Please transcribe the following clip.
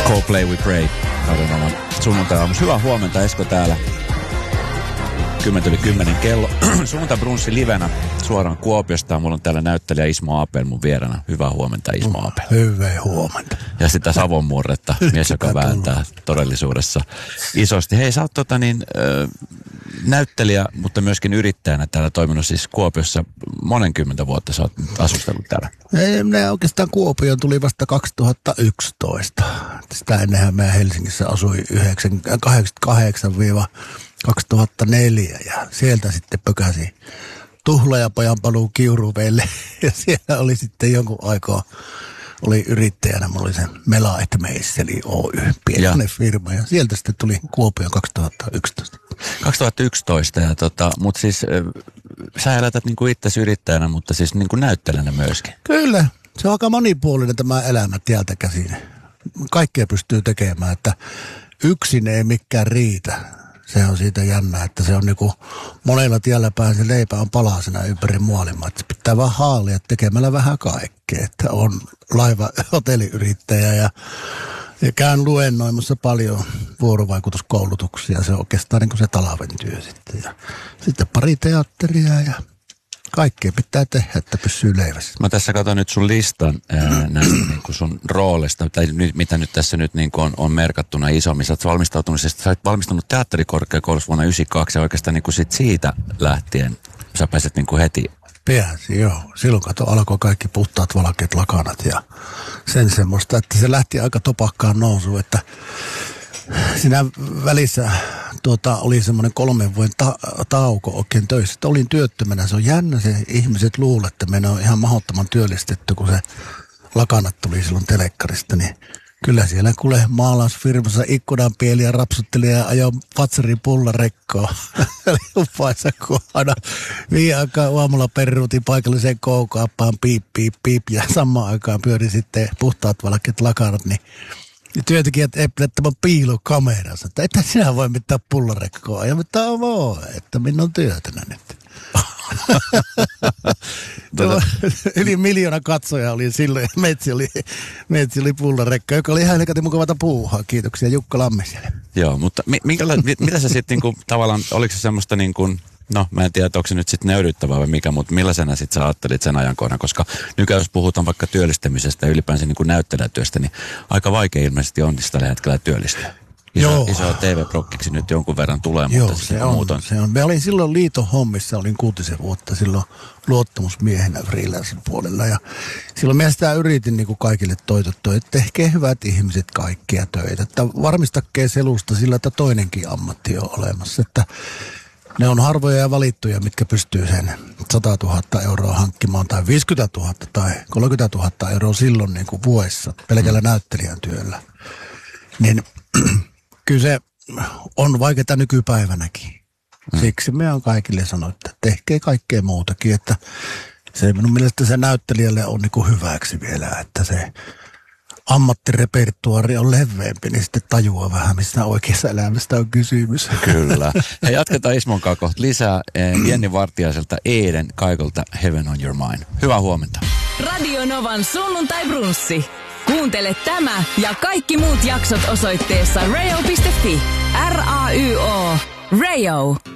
Coldplay We Pray. Sunnuntai-aamus. Hyvää huomenta, Esko täällä. 10:10 kello. Sunnuntai-brunssi livenä suoraan Kuopiosta. Mulla on täällä näyttelijä Ismo Apel mun vierana. Hyvää huomenta, Ismo Apel. Hyvää huomenta. Ja sitä Savonmurretta, mies joka vääntää todellisuudessa isosti. Hei, sä oot näyttelijä, mutta myöskin yrittäjänä täällä toiminut siis Kuopiossa monenkymmentä vuotta. Sä oot asustellut täällä. Ei, oikeastaan Kuopioon tuli vasta 2011. Sitä ennenhän mä Helsingissä asuin 1988-2004 ja sieltä sitten pökäsi tuhlaajapojan paluu Kiuruveelle ja siellä oli sitten jonkun aikaa, oli yrittäjänä, mulla oli se Melaet Meisseli Oy, pieni firma ja sieltä sitten tuli Kuopioon 2011. 2011, mutta siis sä elätät niinku itsesi yrittäjänä, mutta siis niinku näyttelijänä myöskin. Kyllä, se on aika monipuolinen tämä elämä täältä käsin. Kaikkea pystyy tekemään, että yksin ei mikään riitä. Se on siitä jännä, että se on niinku monella tiellä päin se leipä on palasena ympäri maailmaa. Että se pitää vaan haalia tekemällä vähän kaikkea. Että on hotelliyrittäjä ja käyn luennoimassa paljon vuorovaikutuskoulutuksia. Se on oikeastaan niin kuin se talven työ sitten. Ja sitten pari teatteria ja kaikkea pitää tehdä, että pysyy leivässä. Mä tässä katson nyt sun listan näistä niin kuin sun roolista, tai mitä nyt tässä nyt niin kuin on merkattuna isommin. Sä oot valmistunut teatterikorkeakoulussa vuonna 1992 ja oikeastaan niin kuin siitä lähtien sä pääset niin kuin heti. Pääsi, joo. Silloin alkoi kaikki puhtaat valkeat lakanat ja sen semmoista, että se lähti aika topakkaan nousuun, että siinä välissä oli semmoinen 3 vuoden tauko oikein töissä. Että olin työttömänä. Se on jännä. Ihmiset luulee, että meidän on ihan mahdottoman työllistetty, kun se lakanat tuli silloin telekkarista. Niin kyllä siellä kuule maalausfirmassa ikkunanpieliä rapsutteli ja ajoi patsarin pullarekkoa. Eli upaisa, kun aina viiden aikaan aamulla perruutin paikalliseen koukaappaan piip, piip, piip. Ja samaan aikaan pyöri sitten puhtaat valkeat lakanat, niin ja työntekijät epäilettävän piilokamerassa, että ethän sinä voi mitään pullarekkoa. Ja mitä voi, että minä on työtönä nyt. Yli 1 miljoona katsoja oli silloin ja Metsi oli pullarekka, joka oli ihan helkatin mukavata puuhaa. Kiitoksia Jukka Lammiselle. Joo, mutta mitä sä sitten niinku, tavallaan, oliko se semmoista niin kuin, no mä en tiedä, onko se nyt sitten nöyryttävää vai mikä, mutta millaisena sitten sä ajattelit sen ajankohdan, koska nykyään jos puhutaan vaikka työllistämisestä ja ylipäänsä niin kuin näyttelijätyöstä, niin aika vaikea ilmeisesti on tällä hetkellä työllistää. Iso TV-prokkiksi nyt jonkun verran tulee, joo, mutta se on. Mä olin silloin liiton hommissa, olin 6 vuotta silloin luottamusmiehenä freelancer puolella ja silloin mä sitä yritin niin kuin kaikille toitottua, että tehkää hyvät ihmiset kaikkia töitä, että varmistakkeen selusta sillä, että toinenkin ammatti on olemassa, että ne on harvoja ja valittuja, mitkä pystyy sen 100 000 euroa hankkimaan tai 50 000 tai 30 000 euroa silloin niin kuin vuodessa pelkällä näyttelijän työllä. Niin kyllä se on vaikeaa nykypäivänäkin. Siksi me on kaikille sanonut, että tehkää kaikkea muutakin, että se minun mielestä se näyttelijälle on niin kuin hyväksi vielä, että se ammattirepertuaari on leveämpi, niin sitten tajuaa vähän, mistä oikeassa elämästä on kysymys. Kyllä. Ja jatketaan Ismon kanssa kohta lisää. Jenni Vartiaiselta Eeden Kaikolta Heaven on Your Mind. Hyvää huomenta. Radio Novan sunnuntai-brunssi. Kuuntele tämä ja kaikki muut jaksot osoitteessa rayo.fi. RAYO. Rayo.